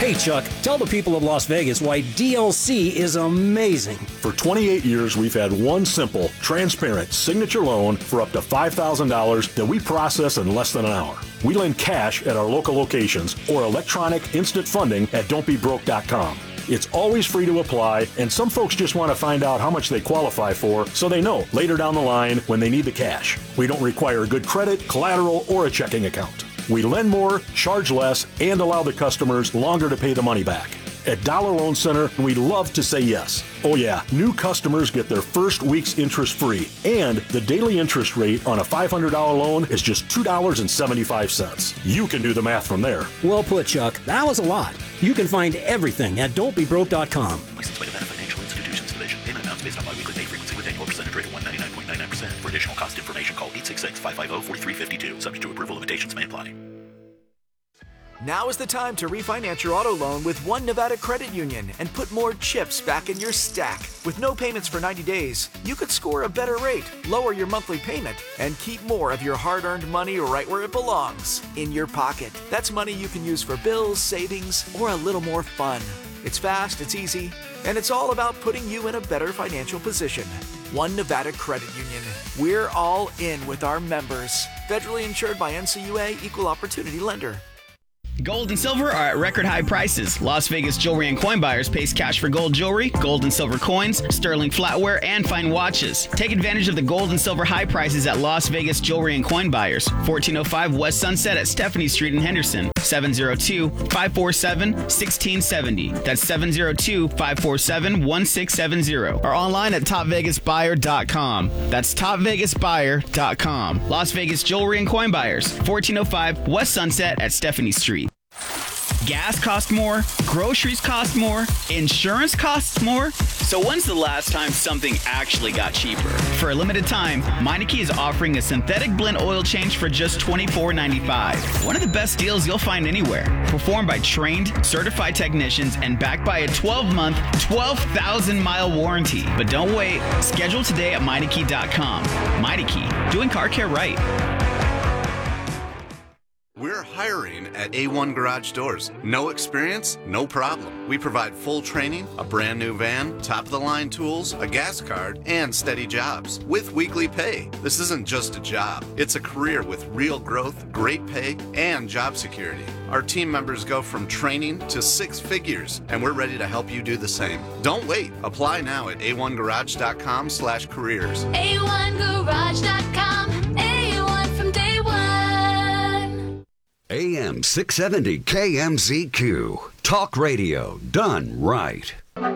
Hey, Chuck, tell the people of Las Vegas why DLC is amazing. For 28 years, we've had one simple, transparent signature loan for up to $5,000 that we process in less than an hour. We lend cash at our local locations or electronic instant funding at don'tbebroke.com. It's always free to apply, and some folks just want to find out how much they qualify for so they know later down the line when they need the cash. We don't require good credit, collateral, or a checking account. We lend more, charge less, and allow the customers longer to pay the money back. At Dollar Loan Center, we love to say yes. Oh yeah, new customers get their first week's interest free, and the daily interest rate on a $500 loan is just $2.75. You can do the math from there. Well put, Chuck. That was a lot. You can find everything at don'tbebroke.com. Licensed by Nevada Financial Institutions Division. Payment amounts based on biweekly pay frequency with annual percentage rate of 199.99%. For additional cost information, call 866-550-4352. Subject to approval, limitations may apply. Now is the time to refinance your auto loan with One Nevada Credit Union and put more chips back in your stack. With no payments for 90 days, you could score a better rate, lower your monthly payment, and keep more of your hard-earned money right where it belongs, in your pocket. That's money you can use for bills, savings, or a little more fun. It's fast, it's easy, and it's all about putting you in a better financial position. One Nevada Credit Union. We're all in with our members. Federally insured by NCUA, Equal Opportunity Lender. Gold and silver are at record high prices. Las Vegas Jewelry and Coin Buyers pays cash for gold jewelry, gold and silver coins, sterling flatware, and fine watches. Take advantage of the gold and silver high prices at Las Vegas Jewelry and Coin Buyers, 1405 West Sunset at Stephanie Street in Henderson, 702-547-1670. That's 702-547-1670. Or online at topvegasbuyer.com. That's topvegasbuyer.com. Las Vegas Jewelry and Coin Buyers, 1405 West Sunset at Stephanie Street. Gas costs more, groceries cost more, insurance costs more. So when's the last time something actually got cheaper? For a limited time, Meineke is offering a synthetic blend oil change for just $24.95. One of the best deals you'll find anywhere. Performed by trained, certified technicians and backed by a 12-month, 12,000-mile warranty. But don't wait. Schedule today at Meineke.com. Meineke, doing car care right. We're hiring at A1 Garage Doors. No experience? No problem. We provide full training, a brand new van, top-of-the-line tools, a gas card, and steady jobs with weekly pay. This isn't just a job. It's a career with real growth, great pay, and job security. Our team members go from training to 6 figures, and we're ready to help you do the same. Don't wait. Apply now at a1garage.com/careers. A1garage.com. A1 from day one. AM 670 KMZQ. Talk radio done right.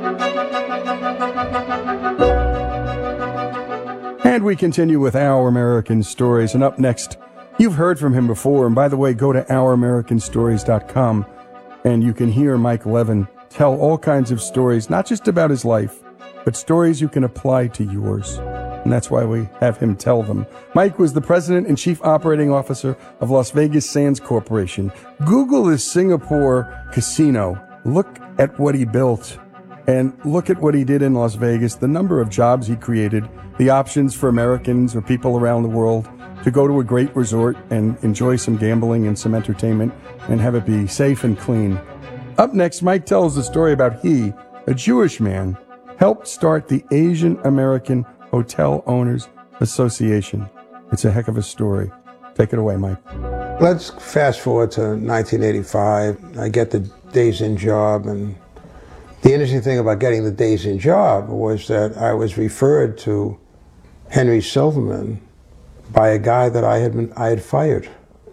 And we continue with Our American Stories. And up next, you've heard from him before. And by the way, go to ouramericanstories.com and you can hear Mike Levin tell all kinds of stories, not just about his life, but stories you can apply to yours. And that's why we have him tell them. Mike was the president and chief operating officer of Las Vegas Sands Corporation. Google is Singapore Casino. Look at what he built and look at what he did in Las Vegas, the number of jobs he created, the options for Americans or people around the world to go to a great resort and enjoy some gambling and some entertainment and have it be safe and clean. Up next, Mike tells the story about he, a Jewish man, helped start the Asian American Hotel Owners Association. It's a heck of a story. Take it away, Mike. Let's fast forward to 1985. I get the Days Inn job, and the interesting thing about getting the Days Inn job was that I was referred to Henry Silverman by a guy that I had fired.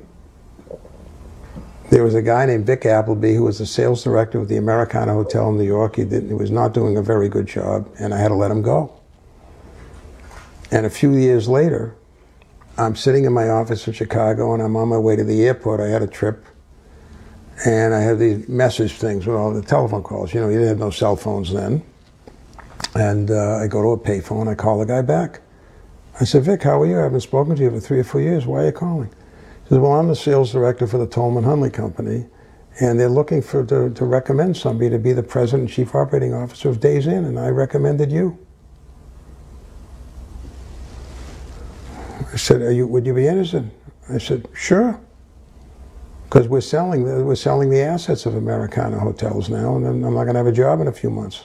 There was a guy named Vic Appleby who was the sales director of the Americana Hotel in New York. He was not doing a very good job, and I had to let him go. And a few years later, I'm sitting in my office in Chicago, and I'm on my way to the airport. I had a trip, and I had these message things with all the telephone calls. You know, you didn't have no cell phones then. And I go to a payphone, I call the guy back. I said, Vic, how are you? I haven't spoken to you for 3 or 4 years. Why are you calling? He said, well, I'm the sales director for the Tolman Hunley Company, and they're looking to recommend somebody to be the president and chief operating officer of Days Inn, and I recommended you. I said, would you be interested? I said, sure. because we're selling the assets of Americana Hotels now, and then I'm not going to have a job in a few months.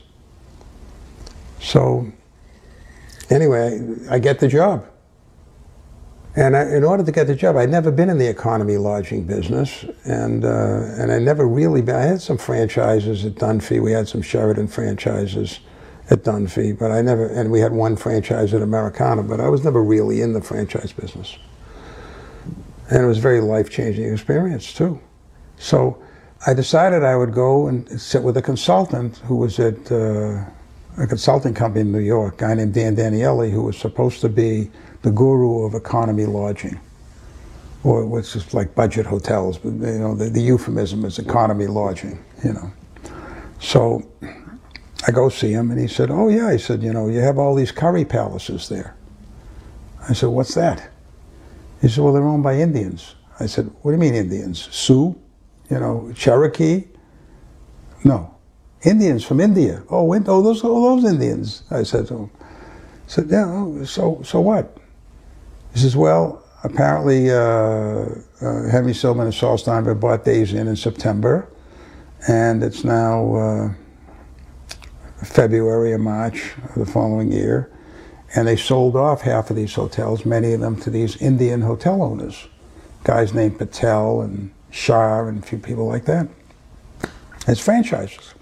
So anyway, I get the job. And in order to get the job, I'd never been in the economy lodging business, and I never really been. I had some franchises at Dunphy. We had some Sheraton franchises at Dunphy, but I never. And we had one franchise at Americana, but I was never really in the franchise business. And it was a very life-changing experience too. So I decided I would go and sit with a consultant who was at a consulting company in New York, a guy named Dan Danielli, who was supposed to be the guru of economy lodging, or what's just like budget hotels, but you know, the euphemism is economy lodging, you know. So I go see him, and he said, "Oh yeah," he said, "you know, you have all these curry palaces there." I said, "What's that?" He said, "Well, they're owned by Indians." I said, "What do you mean Indians? Sioux? You know, Cherokee?" "No, Indians from India." "Oh, those Indians." I said, "Oh." I said, "Yeah, so what?" He says, "Well, apparently Henry Silverman and Saul Steinberg bought Days Inn in September, and it's now February or March of the following year, and they sold off half of these hotels, many of them to these Indian hotel owners, guys named Patel and Shah and a few people like that, as franchises."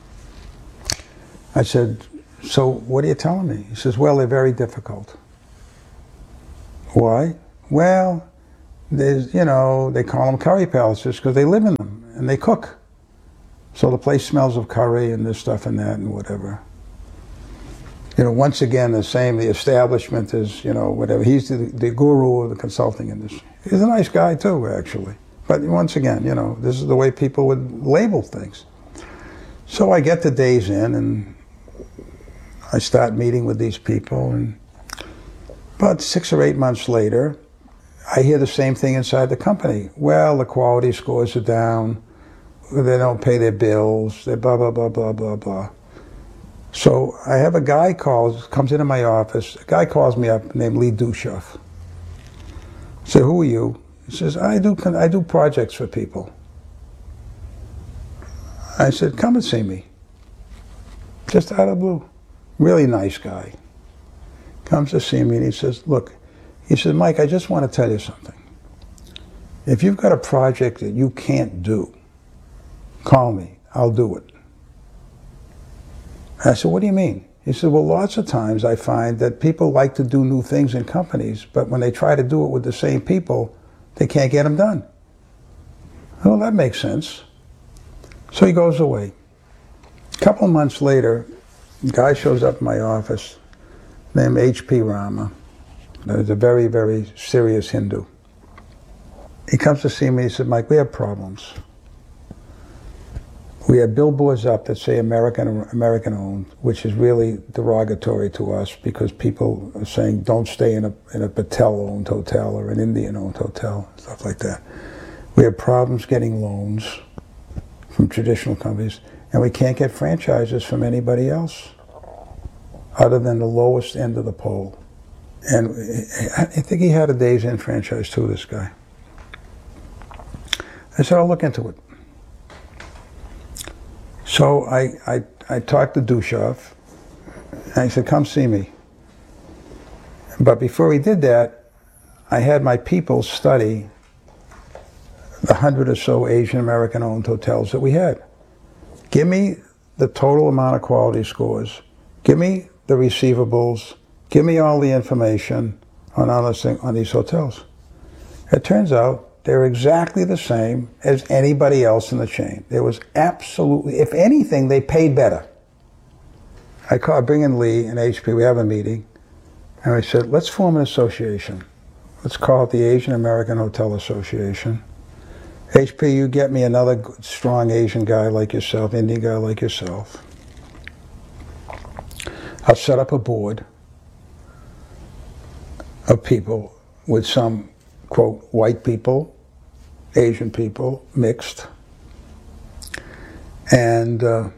I said, "So what are you telling me?" He says, "Well, they're very difficult." "Why?" "Well, there's, you know, they call them curry palaces because they live in them and they cook. So the place smells of curry and this stuff and that and whatever. You know, once again, the establishment is, you know, whatever. He's the guru of the consulting industry. He's a nice guy too, actually. But once again, you know, this is the way people would label things. So I get to Days Inn and I start meeting with these people, and about 6 or 8 months later, I hear the same thing inside the company. "Well, the quality scores are down. They don't pay their bills. They blah, blah, blah, blah, blah, blah." So I have a guy comes into my office. A guy calls me up named Lee Dushoff. I said, "Who are you?" He says, I do projects for people." I said, "Come and see me." Just out of the blue. Really nice guy. Comes to see me and he says, "Look," he said, "Mike, I just want to tell you something. If you've got a project that you can't do, call me. I'll do it." I said, "What do you mean?" He said, "Well, lots of times I find that people like to do new things in companies, but when they try to do it with the same people, they can't get them done." Well, that makes sense. So he goes away. A couple of months later, a guy shows up in my office named H.P. Rama. He's a very, very serious Hindu. He comes to see me. He said, "Mike, we have problems. We have billboards up that say American owned, which is really derogatory to us because people are saying don't stay in a Patel owned hotel or an Indian owned hotel, stuff like that. We have problems getting loans from traditional companies, and we can't get franchises from anybody else other than the lowest end of the pole." And I think he had a Days Inn franchise too, this guy. I said, "I'll look into it." So I talked to Dushoff, and I said, "Come see me." But before he did that, I had my people study the 100 or so Asian American owned hotels that we had. Give me the total amount of quality scores. Give me the receivables. Give me all the information on these hotels. It turns out they're exactly the same as anybody else in the chain. There was absolutely, if anything, they paid better. I bring in Lee and HP, we have a meeting, and I said, "Let's form an association. Let's call it the Asian American Hotel Association. HP, you get me another good, strong Asian guy like yourself, Indian guy like yourself. I'll set up a board of people with some, quote, white people, Asian people, mixed. And we'll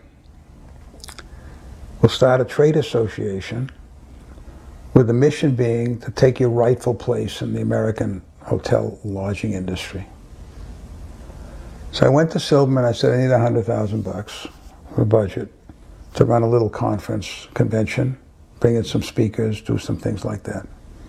start a trade association with the mission being to take your rightful place in the American hotel lodging industry. So I went to Silverman. I said, I need $100,000 for a budget to run a little conference convention, bring in some speakers, do some things like that.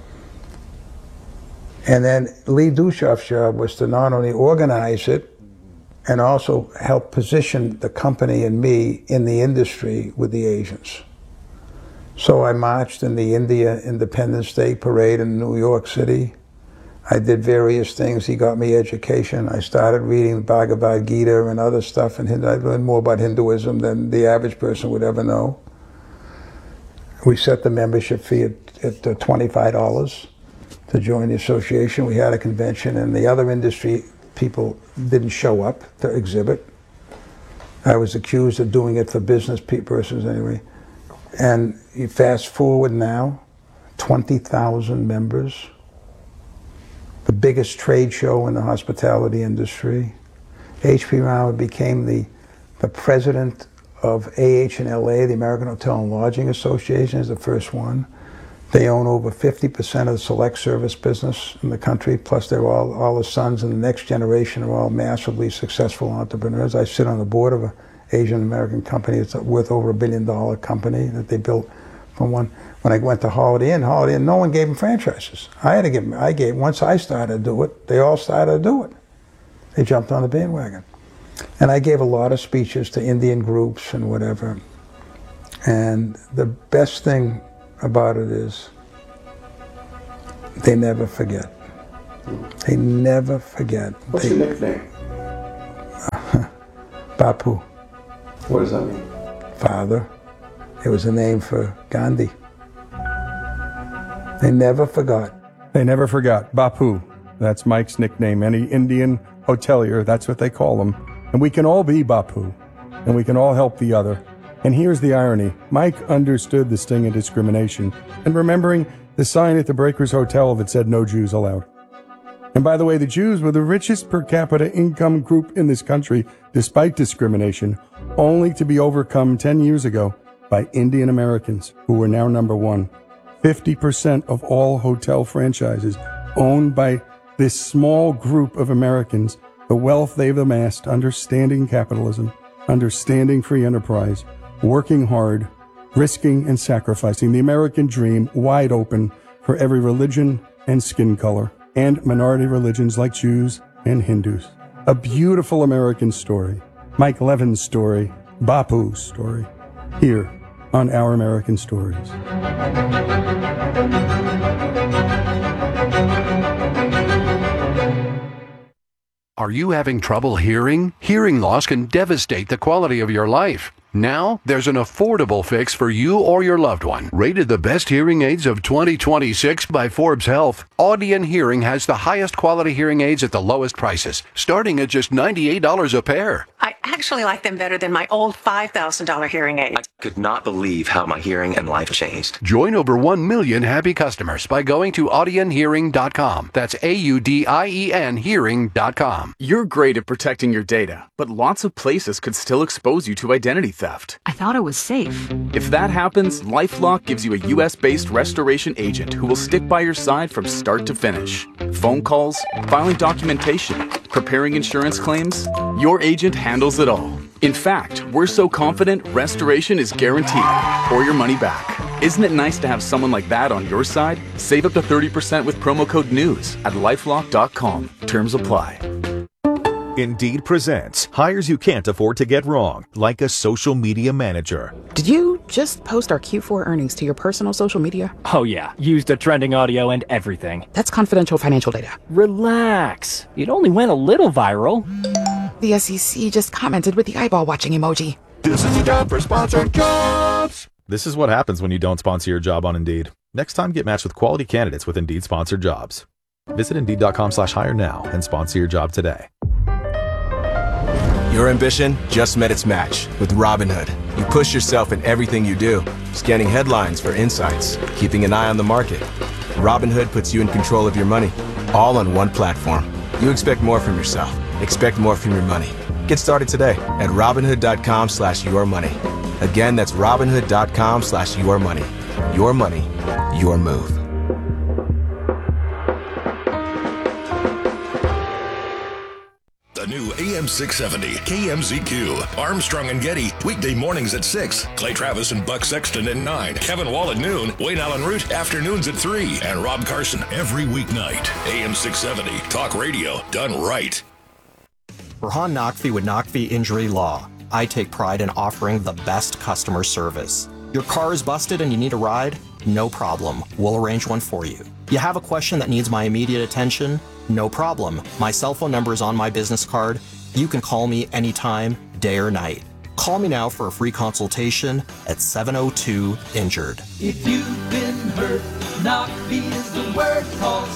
And then Lee Dushoff's job was to not only organize it and also help position the company and me in the industry with the Asians. So I marched in the India Independence Day parade in New York City. I did various things. He got me education. I started reading Bhagavad Gita and other stuff, and I learned more about Hinduism than the average person would ever know. We set the membership fee at $25 to join the association. We had a convention, and the other industry people didn't show up to exhibit. I was accused of doing it for business persons anyway. And you fast forward now, 20,000 members. The biggest trade show in the hospitality industry. H.P. Rao became the president of AHLA, the American Hotel and Lodging Association, is the first one. They own over 50% of the select service business in the country, plus they're all the sons and the next generation are all massively successful entrepreneurs. I sit on the board of an Asian American company that's worth over $1 billion company that they built from one. When I went to Holiday Inn, no one gave them franchises. Once I started to do it, they all started to do it. They jumped on the bandwagon. And I gave a lot of speeches to Indian groups and whatever. And the best thing about it is they never forget. They never forget. What's your nickname? Bapu. What does that mean? Father. It was a name for Gandhi. They never forgot. They never forgot. Bapu. That's Mike's nickname. Any Indian hotelier, that's what they call them. And we can all be Bapu. And we can all help the other. And here's the irony. Mike understood the sting of discrimination and remembering the sign at the Breakers Hotel that said no Jews allowed. And by the way, the Jews were the richest per capita income group in this country, despite discrimination, only to be overcome 10 years ago by Indian Americans, who were now number one. 50% of all hotel franchises owned by this small group of Americans, the wealth they've amassed understanding capitalism, understanding free enterprise, working hard, risking and sacrificing the American dream wide open for every religion and skin color, and minority religions like Jews and Hindus. A beautiful American story. Mike Levin's story, Bapu's story, here on Our American Stories. Are you having trouble hearing? Hearing loss can devastate the quality of your life. Now, there's an affordable fix for you or your loved one. Rated the best hearing aids of 2026 by Forbes Health, Audion Hearing has the highest quality hearing aids at the lowest prices, starting at just $98 a pair. I actually like them better than my old $5,000 hearing aid. I could not believe how my hearing and life changed. Join over 1 million happy customers by going to audionhearing.com. That's AUDIEN hearing.com. You're great at protecting your data, but lots of places could still expose you to identity theft. I thought it was safe. If that happens, LifeLock gives you a U.S.-based restoration agent who will stick by your side from start to finish. Phone calls, filing documentation, preparing insurance claims, your agent handles it all. In fact, we're so confident restoration is guaranteed or your money back. Isn't it nice to have someone like that on your side? Save up to 30% with promo code NEWS at LifeLock.com. Terms apply. Indeed presents hires you can't afford to get wrong, like a social media manager. Did you just post our Q4 earnings to your personal social media? Oh yeah, used the trending audio and everything. That's confidential financial data. Relax. It only went a little viral. The SEC just commented with the eyeball watching emoji. This is a job for sponsored jobs. This is what happens when you don't sponsor your job on Indeed. Next time, get matched with quality candidates with Indeed sponsored jobs. Visit Indeed.com/hire now and sponsor your job today. Your ambition just met its match with Robinhood. You push yourself in everything you do, scanning headlines for insights, keeping an eye on the market. Robinhood puts you in control of your money, all on one platform. You expect more from yourself. Expect more from your money. Get started today at Robinhood.com/yourmoney. Again, that's Robinhood.com/yourmoney. Your money, your move. The new AM 670, KMZQ. Armstrong and Getty, weekday mornings at 6. Clay Travis and Buck Sexton at 9. Kevin Wall at noon. Wayne Allen Root, afternoons at 3. And Rob Carson every weeknight. AM 670, talk radio done right. Rahan Naqvi with Naqvi Injury Law. I take pride in offering the best customer service. Your car is busted and you need a ride? No problem. We'll arrange one for you. You have a question that needs my immediate attention? No problem. My cell phone number is on my business card. You can call me anytime, day or night. Call me now for a free consultation at 702-INJURED. If you've been hurt, Naqvi is the word. Call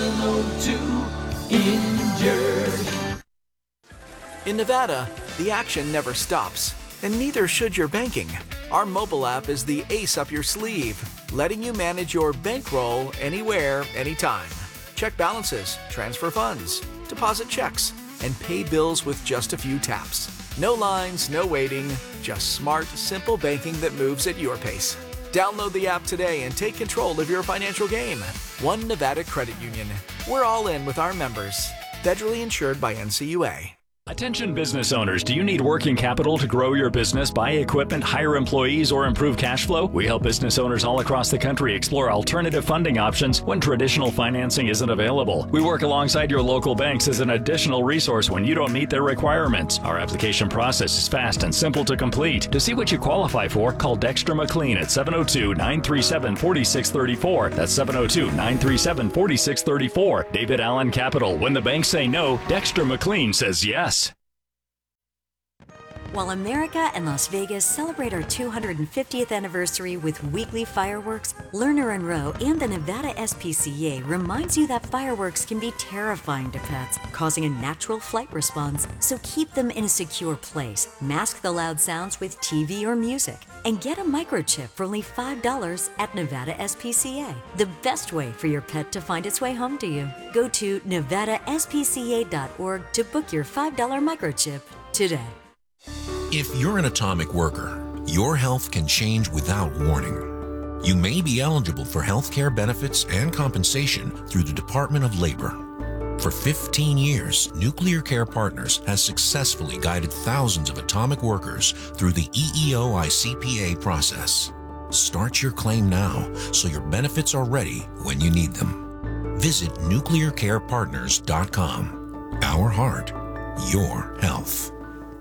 702-INJURED. In Nevada, the action never stops, and neither should your banking. Our mobile app is the ace up your sleeve, letting you manage your bankroll anywhere, anytime. Check balances, transfer funds, deposit checks, and pay bills with just a few taps. No lines, no waiting, just smart, simple banking that moves at your pace. Download the app today and take control of your financial game. One Nevada Credit Union. We're all in with our members. Federally insured by NCUA. Attention business owners, do you need working capital to grow your business, buy equipment, hire employees, or improve cash flow? We help business owners all across the country explore alternative funding options when traditional financing isn't available. We work alongside your local banks as an additional resource when you don't meet their requirements. Our application process is fast and simple to complete. To see what you qualify for, call Dexter McLean at 702-937-4634. That's 702-937-4634. David Allen Capital. When the banks say no, Dexter McLean says yes. While America and Las Vegas celebrate our 250th anniversary with weekly fireworks, Lerner & Rowe and the Nevada SPCA reminds you that fireworks can be terrifying to pets, causing a natural flight response. So keep them in a secure place, mask the loud sounds with TV or music, and get a microchip for only $5 at Nevada SPCA. The best way for your pet to find its way home to you. Go to nevadaspca.org to book your $5 microchip today. If you're an atomic worker, your health can change without warning. You may be eligible for health care benefits and compensation through the Department of Labor. For 15 years, Nuclear Care Partners has successfully guided thousands of atomic workers through the EEO-ICPA process. Start your claim now so your benefits are ready when you need them. Visit nuclearcarepartners.com. Our heart, your health.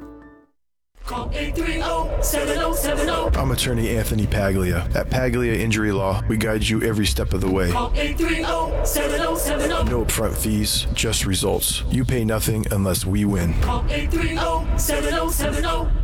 Call 830-7070. I'm attorney Anthony Paglia. At Paglia Injury Law, we guide you every step of the way. Call 830-7070. No upfront fees, just results. You pay nothing unless we win. Call 830-7070.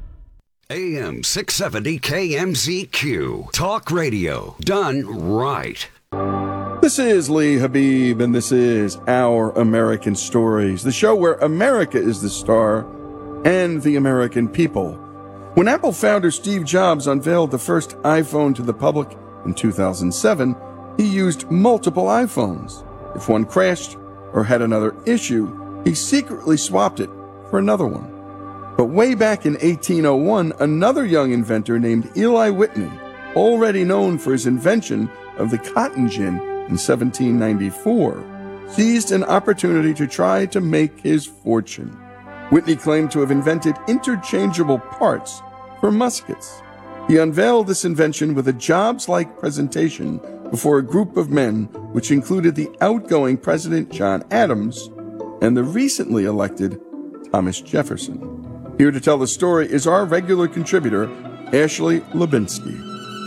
AM 670 KMZQ. Talk radio done right. This is Lee Habib, and this is Our American Stories, the show where America is the star and the American people. When Apple founder Steve Jobs unveiled the first iPhone to the public in 2007, he used multiple iPhones. If one crashed or had another issue, he secretly swapped it for another one. But way back in 1801, another young inventor named Eli Whitney, already known for his invention of the cotton gin in 1794, seized an opportunity to try to make his fortune. Whitney claimed to have invented interchangeable parts for muskets. He unveiled this invention with a Jobs-like presentation before a group of men, which included the outgoing President John Adams and the recently elected Thomas Jefferson. Here to tell the story is our regular contributor, Ashley Lubinsky.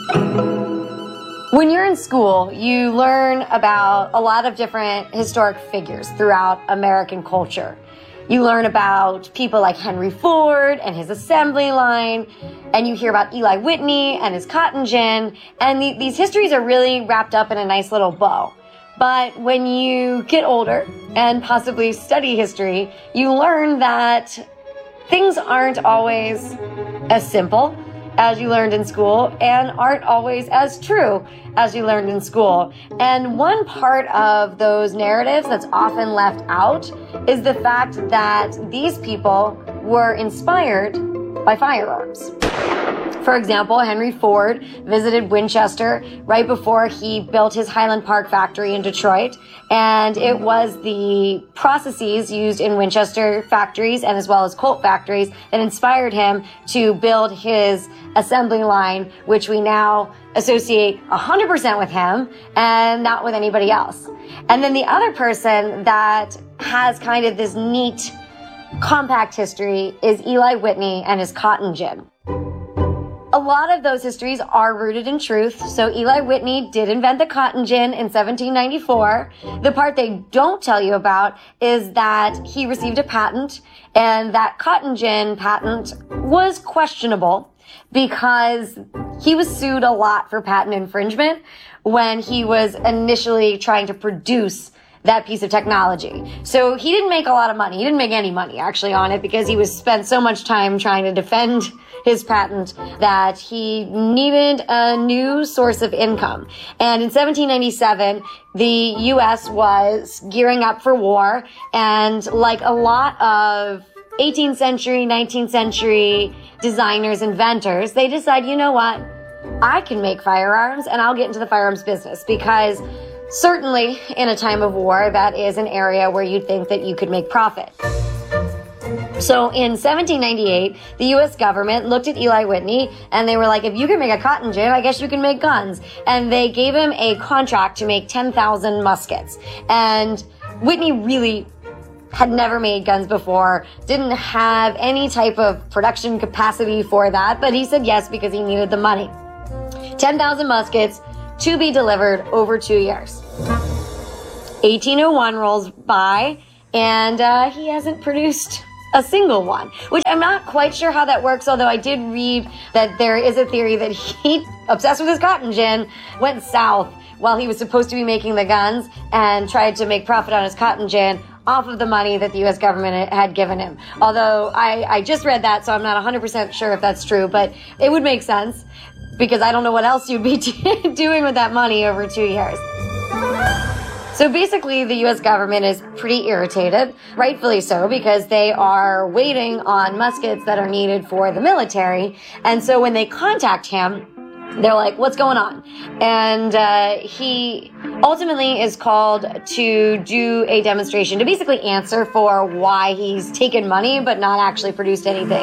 When you're in school, you learn about a lot of different historic figures throughout American culture. You learn about people like Henry Ford and his assembly line, and you hear about Eli Whitney and his cotton gin, and these histories are really wrapped up in a nice little bow. But when you get older and possibly study history, you learn that things aren't always as simple as you learned in school and aren't always as true as you learned in school. And one part of those narratives that's often left out is the fact that these people were inspired by firearms. For example, Henry Ford visited Winchester right before he built his Highland Park factory in Detroit. And it was the processes used in Winchester factories and as well as Colt factories that inspired him to build his assembly line, which we now associate 100% with him and not with anybody else. And then the other person that has kind of this neat compact history is Eli Whitney and his cotton gin. A lot of those histories are rooted in truth. So Eli Whitney did invent the cotton gin in 1794. The part they don't tell you about is that he received a patent, and that cotton gin patent was questionable because he was sued a lot for patent infringement when he was initially trying to produce that piece of technology. So he didn't make a lot of money. He didn't make any money actually on it because he was spent so much time trying to defend his patent that he needed a new source of income. And in 1797, the U.S. was gearing up for war, and like a lot of 18th century, 19th century designers, inventors, they decide, you know what? I can make firearms and I'll get into the firearms business, because certainly in a time of war, that is an area where you'd think that you could make profit. So in 1798, the U.S. government looked at Eli Whitney and they were like, if you can make a cotton gin, I guess you can make guns. And they gave him a contract to make 10,000 muskets. And Whitney really had never made guns before, didn't have any type of production capacity for that, but he said yes because he needed the money. 10,000 muskets to be delivered over 2 years. 1801 rolls by, and he hasn't produced a single one, which I'm not quite sure how that works, although I did read that there is a theory that he, obsessed with his cotton gin, went south while he was supposed to be making the guns and tried to make profit on his cotton gin off of the money that the U.S. government had given him. Although I just read that, so I'm not 100% sure if that's true, but it would make sense because I don't know what else you'd be doing with that money over 2 years. So basically, the U.S. government is pretty irritated, rightfully so, because they are waiting on muskets that are needed for the military. And so when they contact him, they're like, what's going on? And he ultimately is called to do a demonstration to basically answer for why he's taken money but not actually produced anything.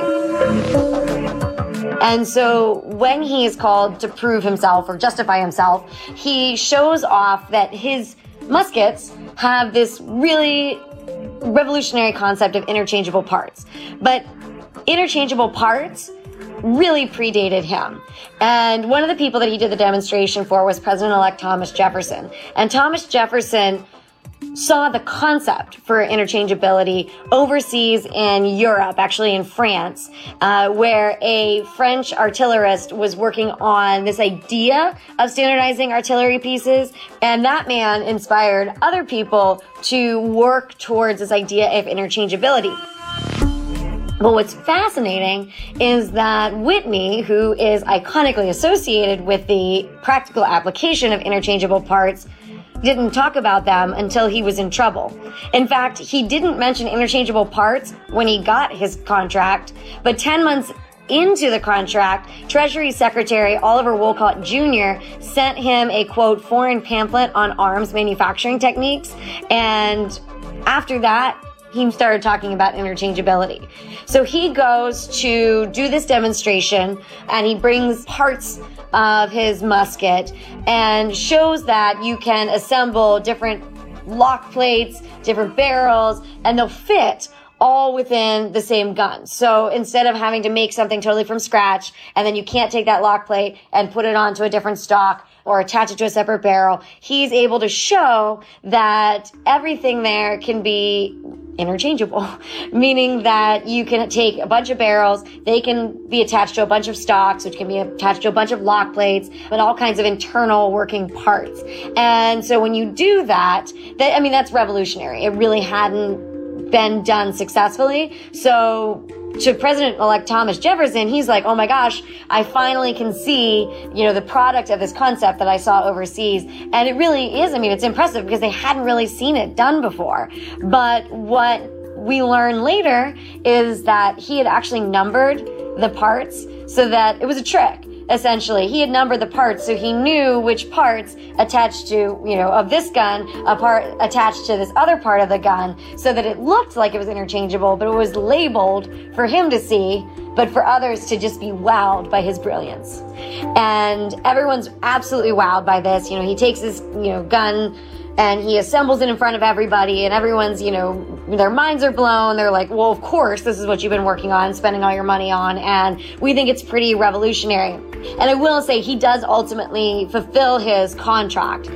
And so when he is called to prove himself or justify himself, he shows off that his muskets have this really revolutionary concept of interchangeable parts. But interchangeable parts really predated him. And one of the people that he did the demonstration for was President-elect Thomas Jefferson. And Thomas Jefferson saw the concept for interchangeability overseas in Europe, actually in France, where a French artillerist was working on this idea of standardizing artillery pieces. And that man inspired other people to work towards this idea of interchangeability. But what's fascinating is that Whitney, who is iconically associated with the practical application of interchangeable parts, didn't talk about them until he was in trouble. In fact, he didn't mention interchangeable parts when he got his contract, but 10 months into the contract, Treasury Secretary Oliver Wolcott Jr. sent him a, quote, foreign pamphlet on arms manufacturing techniques, and after that, he started talking about interchangeability. So he goes to do this demonstration and he brings parts of his musket and shows that you can assemble different lock plates, different barrels, and they'll fit all within the same gun. So instead of having to make something totally from scratch and then you can't take that lock plate and put it onto a different stock or attach it to a separate barrel, he's able to show that everything there can be interchangeable, meaning that you can take a bunch of barrels, they can be attached to a bunch of stocks, which can be attached to a bunch of lock plates, but all kinds of internal working parts. And so when you do that, that's revolutionary. It really hadn't been done successfully. So to President-elect Thomas Jefferson, he's like, oh my gosh, I finally can see, the product of this concept that I saw overseas. And it really is, it's impressive because they hadn't really seen it done before. But what we learn later is that he had actually numbered the parts so that it was a trick. Essentially, he had numbered the parts, so he knew which parts attached to, of this gun, a part attached to this other part of the gun, so that it looked like it was interchangeable, but it was labeled for him to see, but for others to just be wowed by his brilliance. And everyone's absolutely wowed by this. He takes his, gun and he assembles it in front of everybody, and everyone's, their minds are blown. They're like, well, of course, this is what you've been working on, spending all your money on, and we think it's pretty revolutionary. And I will say he does ultimately fulfill his contract.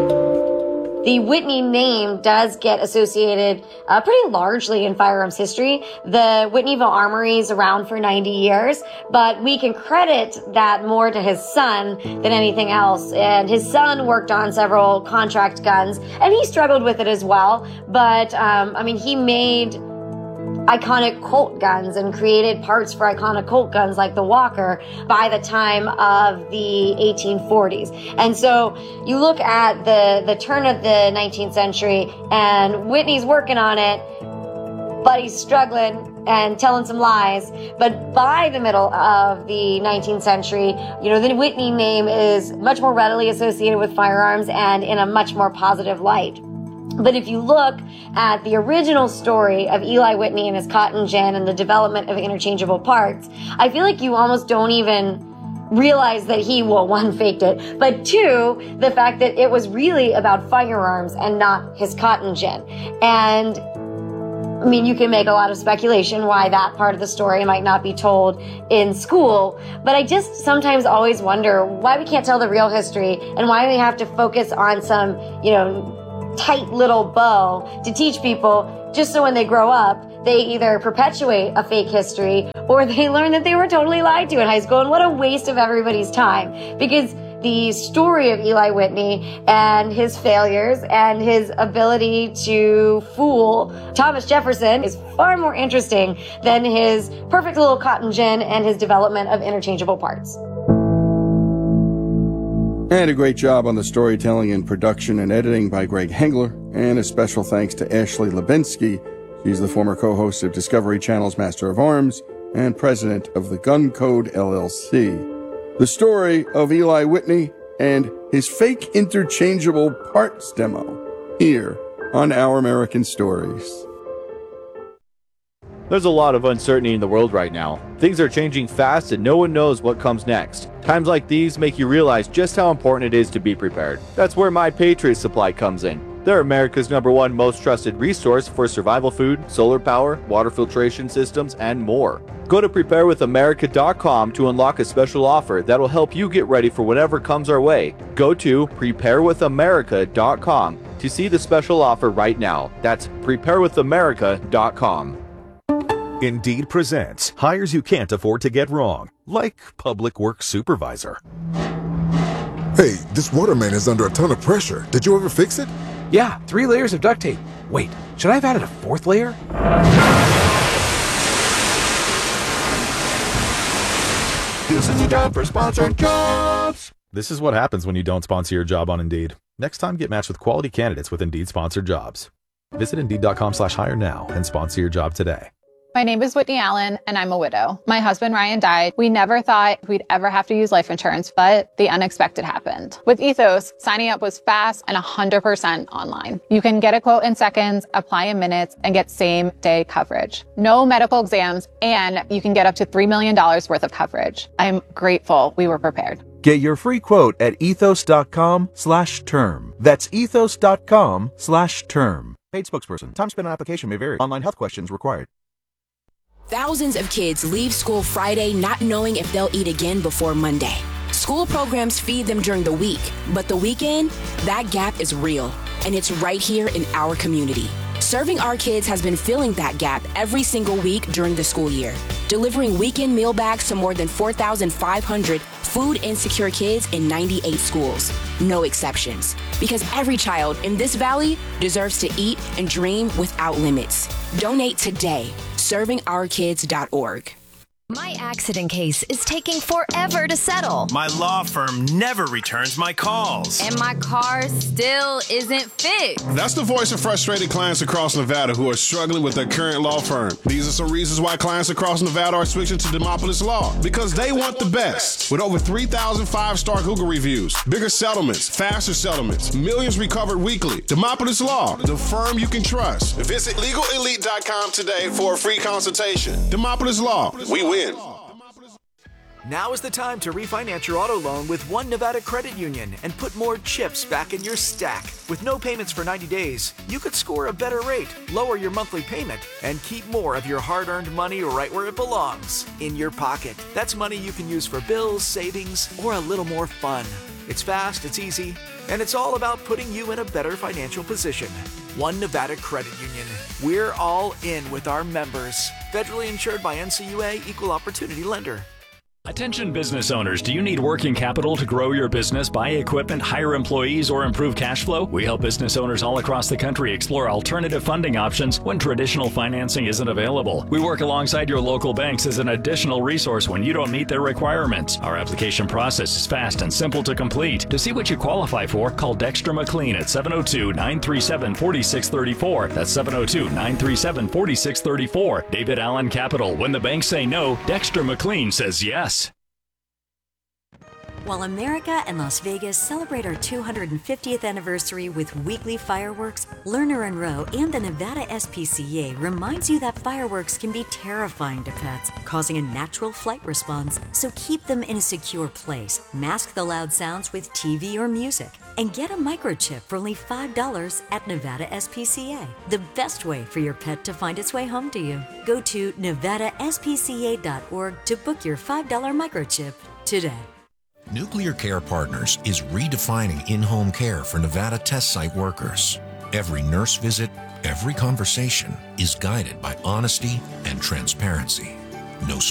The Whitney name does get associated pretty largely in firearms history. The Whitneyville Armory is around for 90 years, but we can credit that more to his son than anything else. And his son worked on several contract guns, and he struggled with it as well. But, he made iconic Colt guns and created parts for iconic Colt guns like the Walker by the time of the 1840s. And so you look at the turn of the 19th century, and Whitney's working on it, but he's struggling and telling some lies. But by the middle of the 19th century, the Whitney name is much more readily associated with firearms and in a much more positive light. But if you look at the original story of Eli Whitney and his cotton gin and the development of interchangeable parts, I feel like you almost don't even realize that he, one, faked it, but two, the fact that it was really about firearms and not his cotton gin. And you can make a lot of speculation why that part of the story might not be told in school, but I just sometimes always wonder why we can't tell the real history and why we have to focus on some, tight little bow to teach people, just so when they grow up, they either perpetuate a fake history or they learn that they were totally lied to in high school. And what a waste of everybody's time, because the story of Eli Whitney and his failures and his ability to fool Thomas Jefferson is far more interesting than his perfect little cotton gin and his development of interchangeable parts. And a great job on the storytelling and production and editing by Greg Hengler. And a special thanks to Ashley Lubinsky. She's the former co-host of Discovery Channel's Master of Arms and president of the Gun Code LLC. The story of Eli Whitney and his fake interchangeable parts demo here on Our American Stories. There's a lot of uncertainty in the world right now. Things are changing fast and no one knows what comes next. Times like these make you realize just how important it is to be prepared. That's where My Patriot Supply comes in. They're America's #1 most trusted resource for survival food, solar power, water filtration systems, and more. Go to preparewithamerica.com to unlock a special offer that will help you get ready for whatever comes our way. Go to preparewithamerica.com to see the special offer right now. That's preparewithamerica.com. Indeed presents hires you can't afford to get wrong, like public works supervisor. Hey, this waterman is under a ton of pressure. Did you ever fix it? Yeah, 3 layers of duct tape. Wait, should I have added a 4th layer? This is your job for sponsored jobs. This is what happens when you don't sponsor your job on Indeed. Next time, get matched with quality candidates with Indeed sponsored jobs. Visit Indeed.com/hire now and sponsor your job today. My name is Whitney Allen, and I'm a widow. My husband, Ryan, died. We never thought we'd ever have to use life insurance, but the unexpected happened. With Ethos, signing up was fast and 100% online. You can get a quote in seconds, apply in minutes, and get same-day coverage. No medical exams, and you can get up to $3 million worth of coverage. I'm grateful we were prepared. Get your free quote at ethos.com/term. That's ethos.com/term. Paid spokesperson. Time spent on application may vary. Online health questions required. Thousands of kids leave school Friday not knowing if they'll eat again before Monday. School programs feed them during the week, but the weekend, that gap is real, and it's right here in our community. Serving Our Kids has been filling that gap every single week during the school year, delivering weekend meal bags to more than 4,500 food insecure kids in 98 schools. No exceptions, because every child in this valley deserves to eat and dream without limits. Donate today. ServingOurKids.org. My accident case is taking forever to settle. My law firm never returns my calls. And my car still isn't fixed. That's the voice of frustrated clients across Nevada who are struggling with their current law firm. These are some reasons why clients across Nevada are switching to Demopolis Law. Because they want the best. With over 3,000 five-star Google reviews, bigger settlements, faster settlements, millions recovered weekly. Demopolis Law, the firm you can trust. Visit LegalElite.com today for a free consultation. Demopolis Law, we win. Now is the time to refinance your auto loan with One Nevada Credit Union and put more chips back in your stack. With no payments for 90 days, you could score a better rate, lower your monthly payment, and keep more of your hard-earned money right where it belongs, in your pocket. That's money you can use for bills, savings, or a little more fun. It's fast, it's easy, and it's all about putting you in a better financial position. One Nevada Credit Union. We're all in with our members. Federally insured by NCUA, Equal Opportunity Lender. Attention business owners, do you need working capital to grow your business, buy equipment, hire employees, or improve cash flow? We help business owners all across the country explore alternative funding options when traditional financing isn't available. We work alongside your local banks as an additional resource when you don't meet their requirements. Our application process is fast and simple to complete. To see what you qualify for, call Dexter McLean at 702-937-4634. That's 702-937-4634. David Allen Capital. When the banks say no, Dexter McLean says yes. While America and Las Vegas celebrate our 250th anniversary with weekly fireworks, Lerner and Rowe and the Nevada SPCA reminds you that fireworks can be terrifying to pets, causing a natural flight response. So keep them in a secure place, mask the loud sounds with TV or music, and get a microchip for only $5 at Nevada SPCA. The best way for your pet to find its way home to you. Go to nevadaspca.org to book your $5 microchip today. Nuclear Care Partners is redefining in-home care for Nevada test site workers. Every nurse visit, every conversation is guided by honesty and transparency. No